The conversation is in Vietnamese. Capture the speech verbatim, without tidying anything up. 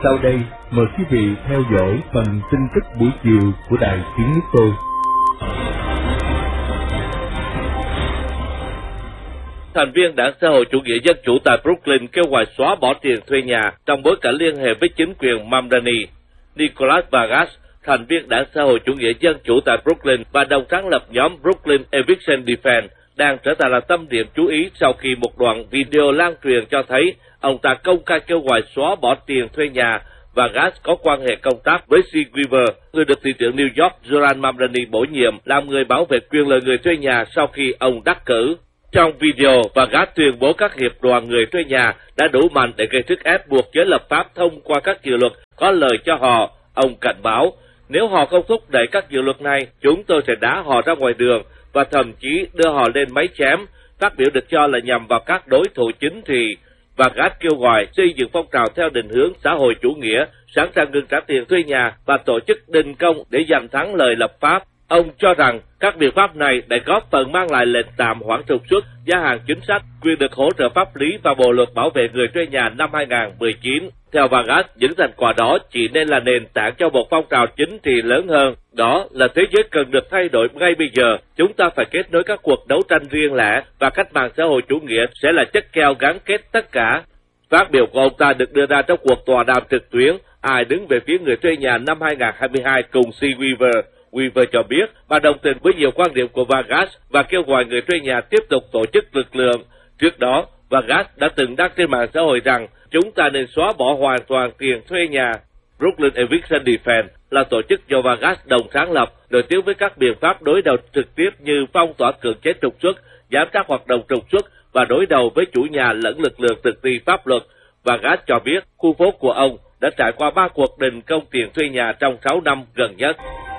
Sau đây, mời quý vị theo dõi phần tin tức buổi chiều của Đài Tiếng Nước Tôi. Thành viên Đảng Xã hội Chủ nghĩa Dân Chủ tại Brooklyn kêu gọi xóa bỏ tiền thuê nhà trong bối cảnh liên hệ với chính quyền Mamdani. Nicholas Vargas, thành viên Đảng Xã hội Chủ nghĩa Dân Chủ tại Brooklyn và đồng sáng lập nhóm Brooklyn Eviction Defense, đang trở thành là tâm điểm chú ý sau khi một đoạn video lan truyền cho thấy ông ta công khai kêu gọi xóa bỏ tiền thuê nhà. Vargas có quan hệ công tác với Steve Weaver, người được thị trưởng New York Zoran Mamdani bổ nhiệm làm người bảo vệ quyền lợi người thuê nhà sau khi ông đắc cử. Trong video, Vargas tuyên bố các hiệp đoàn người thuê nhà đã đủ mạnh để gây sức ép buộc giới lập pháp thông qua các dự luật có lợi cho họ. Ông cảnh báo, nếu họ không thúc đẩy các dự luật này, chúng tôi sẽ đá họ ra ngoài đường và thậm chí đưa họ lên máy chém, phát biểu được cho là nhằm vào các đối thủ chính trị. Vargas kêu gọi xây dựng phong trào theo định hướng xã hội chủ nghĩa, sẵn sàng ngừng trả tiền thuê nhà và tổ chức đình công để giành thắng lợi lập pháp. Ông cho rằng các biện pháp này đã góp phần mang lại lệnh tạm hoãn trục xuất, gia hạn chính sách, quyền được hỗ trợ pháp lý và bộ luật bảo vệ người thuê nhà năm hai không một chín. Theo Vargas, những thành quả đó chỉ nên là nền tảng cho một phong trào chính trị lớn hơn. Đó là thế giới cần được thay đổi ngay bây giờ. Chúng ta phải kết nối các cuộc đấu tranh riêng lẻ và cách mạng xã hội chủ nghĩa sẽ là chất keo gắn kết tất cả. Phát biểu của ông ta được đưa ra trong cuộc tọa đàm trực tuyến Ai đứng về phía người thuê nhà năm hai không hai hai cùng Steve Weaver. Weaver cho biết bà đồng tình với nhiều quan điểm của Vargas và kêu gọi người thuê nhà tiếp tục tổ chức lực lượng. Trước đó, Vargas đã từng đăng trên mạng xã hội rằng chúng ta nên xóa bỏ hoàn toàn tiền thuê nhà. Brooklyn Eviction Defense là tổ chức do Vargas đồng sáng lập, nổi tiếng với các biện pháp đối đầu trực tiếp như phong tỏa cưỡng chế trục xuất, giám sát hoạt động trục xuất và đối đầu với chủ nhà lẫn lực lượng thực thi pháp luật. Vargas cho biết khu phố của ông đã trải qua ba cuộc đình công tiền thuê nhà trong sáu năm gần nhất.